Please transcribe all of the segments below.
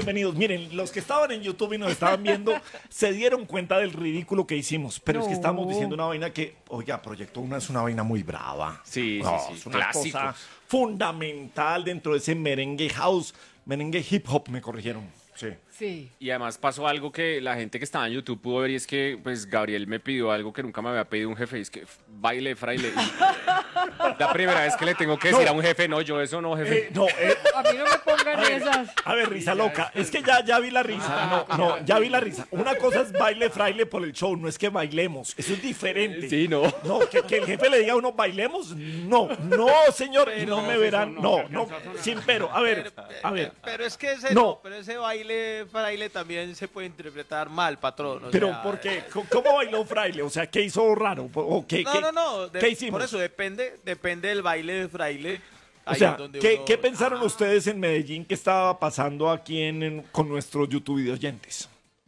bienvenidos. Miren, los que estaban en YouTube y nos estaban viendo se dieron cuenta del ridículo que hicimos, pero es que estábamos diciendo una vaina que, oiga, Proyecto 1 es una vaina muy brava. Sí, No, sí. es una Clásicos. cosa fundamental dentro de ese merengue house, merengue hip hop, me corrigieron. Sí. Sí. Y además pasó algo que la gente que estaba en YouTube pudo ver y es que pues Gabriel me pidió algo que nunca me había pedido un jefe y es que baile fraile. Y la primera vez que le tengo que decir a un jefe, no, yo eso no, jefe. A mí no me pongan esas. A ver, risa loca. Es que ya vi la risa. No, ya vi la risa. Una cosa es baile fraile por el show, no es que bailemos. Eso es diferente. Sí, no. No, que el jefe le diga a uno, bailemos. No, señor. Y no me verán. No, sin pero. A ver. Pero es que ese, No. pero ese baile fraile también se puede interpretar mal, patrón. Pero, sea, ¿por qué? ¿Cómo bailó fraile? O sea, ¿qué hizo raro? ¿O qué, No. ¿qué hicimos? Por eso depende del baile de fraile. O Ahí sea, es donde ¿qué uno- pensaron ustedes en Medellín que estaba pasando aquí con nuestros YouTube video oyentes?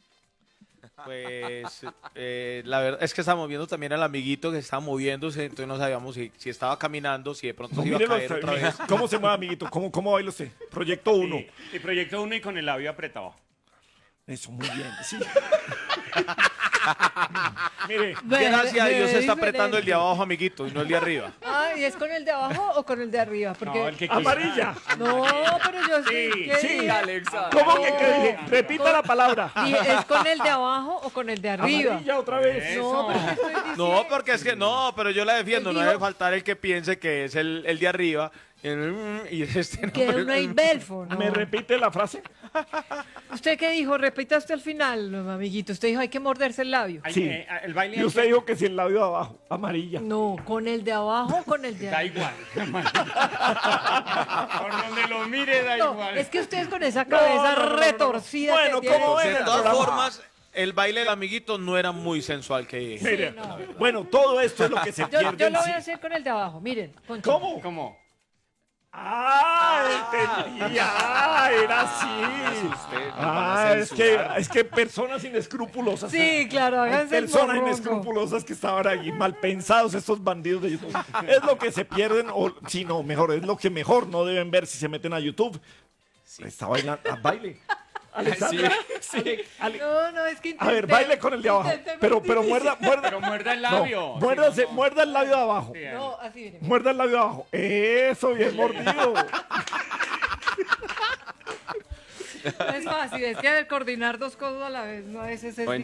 Pues la verdad es que estábamos viendo también al amiguito que estaba moviéndose, entonces no sabíamos si estaba caminando, si de pronto se iba a Mírenlo, caer otra vez. ¿Cómo se mueve, amiguito? ¿Cómo baila usted? Proyecto 1. Y Proyecto 1 y con el labio apretado. Eso, muy bien. Sí. Mire, Gracias a Dios se está apretando el de abajo. abajo, amiguito, y no el de arriba. Ah, ¿y es con el de abajo o con el de arriba? Porque... No, el que quiera. amarilla. No, pero yo sí. ¿qué sí, dije? Alexa. ¿Cómo que qué dije? Repita la palabra. Dije, ¿es con el de abajo o con el de arriba? Amarilla otra vez. No, pero ¿qué estoy diciendo? No, porque es que no, pero yo la defiendo, Él no dijo- debe faltar el que piense que es el de arriba y este no. Que no hay Belfo, ¿no? ¿Me repite la frase? ¿Usted qué dijo? Repita hasta el final, amiguito. Usted dijo, hay que morderse el labio. Hay Sí. que- el baile Y hay usted que- dijo que si el labio de abajo, amarilla. No, con el de abajo o con el de Da arriba. igual. Por donde lo mire da No, igual. es que ustedes con esa cabeza no. retorcida. Bueno, que tienen- ¿cómo ven De el todas programa? formas, el baile del amiguito no era muy sensual que dije. Mire, no. bueno, todo esto es lo que se Yo pierde lo en voy sí. a hacer con el de abajo. Miren, con ¿Cómo? ¿Cómo? Ah, entendí. Ah, era así. Es que personas inescrupulosas. Sí, claro, Hay háganse el personas morrongo. inescrupulosas que estaban allí, mal pensados estos bandidos de YouTube. Es lo que se pierden, o si no, mejor, es lo que mejor no deben ver si se meten a YouTube. Está bailando, baile. Alexandra, Ale- No, es que a ver, intenté- baile con el de abajo. intenté Pero muy muerda. Pero muerda el labio. No, muérdase, muerda el labio de abajo. Sí, difícil. No, así miren. Muerda el labio de abajo. Eso, bien mordido. No es fácil, es que coordinar dos cosas a la vez, no a veces es O difícil.